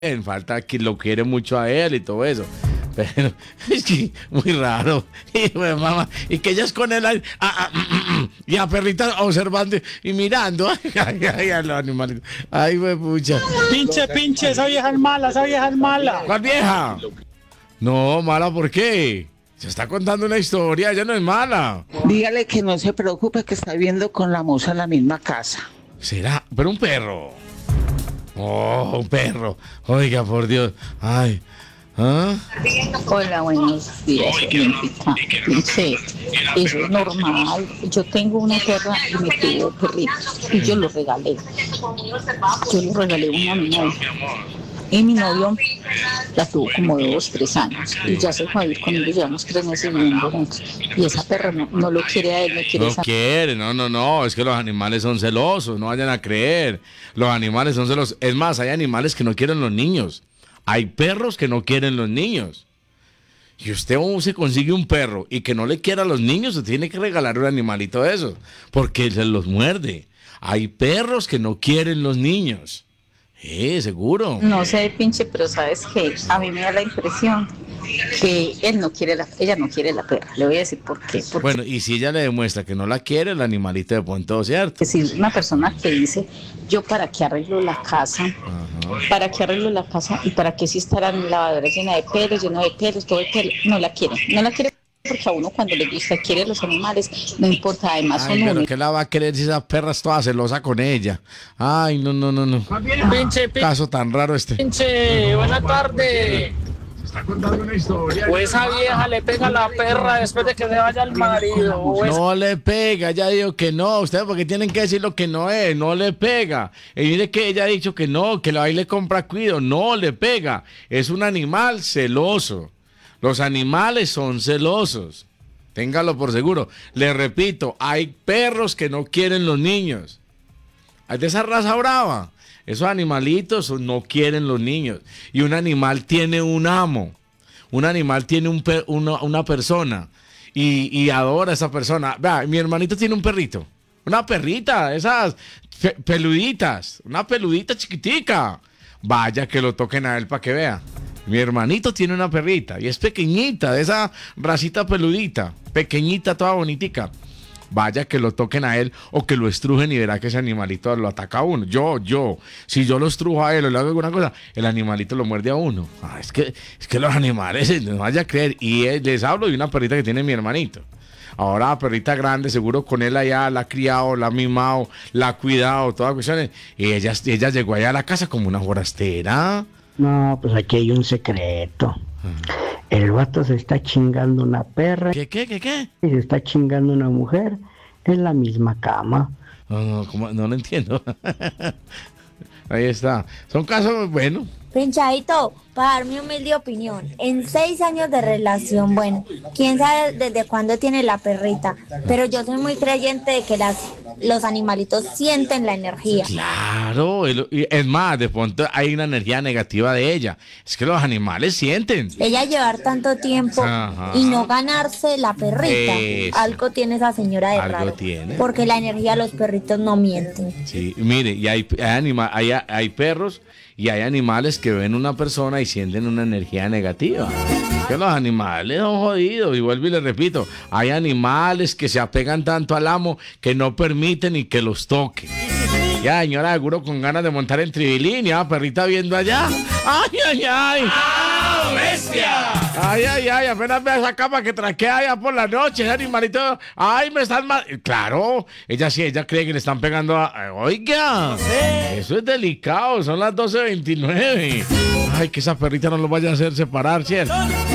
En falta que lo quiere mucho a él y todo eso. Pero es que muy raro. Y, pues, mamá, y que ella es con él ahí, y a perrita observando y mirando. Ay, a los animalitos. Ay, güey, pucha. Pinche, esa vieja es mala, esa vieja es mala. ¿Cuál vieja? No, mala, ¿por qué? Se está contando una historia, ella no es mala. Dígale que no se preocupe, que está viviendo con la moza en la misma casa. ¿Será? Pero un perro. Oh, un perro. Oiga, por Dios. Ay. ¿Ah? Hola, buenos días. Sí, eso es normal. Yo tengo una perra y me tuvo perritos y yo lo regalé. Yo lo regalé uno a mi novio. Y mi novio la tuvo como 2, 3 años. Y ya se fue a vivir con ellos, llevamos 3 meses viviendo juntos. Y esa perra no lo quiere a él, no quiere No quiere, no, es que los animales son celosos, no vayan a creer. Los animales son celosos. Es más, hay animales que no quieren los niños. Hay perros que no quieren los niños. Y usted se consigue un perro y que no le quiera a los niños, se tiene que regalar un animalito de esos, porque se los muerde. Hay perros que no quieren los niños. Seguro. No sé, pinche, pero sabes que a mí me da la impresión que ella no quiere la perra. Le voy a decir por qué. Porque Bueno, y si ella le demuestra que no la quiere, el animalito de punto, ¿cierto? si una persona que dice, yo para qué arreglo la casa, para qué arreglo la casa y para qué si estará en la lavadora llena de pelos, todo de pelo, no la quiere porque a uno cuando le gusta, quiere los animales, no importa, además Ay, son pero únicos. ¿qué la va a querer si esa perra es toda celosa con ella? Ay, no. Caso tan raro este. Pinche, buena tarde. Está contando una historia. O esa vieja le pega a la perra después de que se vaya el marido. No le pega, ya dijo que no. Ustedes porque tienen que decir lo que no es, no le pega. Y mire que ella ha dicho que no, que ahí le compra cuido, no le pega. Es un animal celoso. Los animales son celosos. Téngalo por seguro. Le repito, hay perros que no quieren los niños. Hay de esa raza brava. Esos animalitos no quieren los niños. Y un animal tiene un amo. Un animal tiene una persona. Y adora a esa persona. Vea, mi hermanito tiene un perrito. Una perrita, esas peluditas. Una peludita chiquitica. Vaya que lo toquen a él para que vea. Mi hermanito tiene una perrita y es pequeñita, de esa racita peludita, pequeñita, toda bonitica. Vaya que lo toquen a él o que lo estrujen y verá que ese animalito lo ataca a uno. Si yo lo estrujo a él o le hago alguna cosa, el animalito lo muerde a uno. Es que los animales, no vaya a creer. Y les hablo de una perrita que tiene mi hermanito. Ahora la perrita grande, seguro con él allá la ha criado, la ha mimado, la ha cuidado, todas cuestiones. Y ella llegó allá a la casa como una forastera. No, pues aquí hay un secreto. El vato se está chingando una perra. ¿Qué? Y se está chingando una mujer en la misma cama. No lo entiendo. Ahí está. Son casos, bueno. Pinchadito, para dar mi humilde opinión, en 6 años de relación, bueno, quién sabe desde cuándo tiene la perrita, pero yo soy muy creyente de que los animalitos sienten la energía. Claro, es más, de pronto hay una energía negativa de ella. Es que los animales sienten. Ella llevar tanto tiempo y no ganarse la perrita, Eso. algo tiene esa señora de Algo raro, tiene. porque la energía de los perritos no mienten. Sí, mire, y hay perros y hay animales que ven una persona y sienten una energía negativa. Que los animales son jodidos. Y vuelvo y le repito, hay animales que se apegan tanto al amo que no permiten ni que los toquen. Ya, señora, seguro con ganas de montar en tribilín, perrita viendo allá. ¡Ay! ¡Ah, bestia! ¡Ay! Apenas ve esa cama que traquea allá por la noche, ese animalito. ¡Ay, me están mal! Claro, ella cree que le están pegando Oiga, eso es delicado, son las 12:29. Ay, que esa perrita no lo vaya a hacer separar, ¿cierto?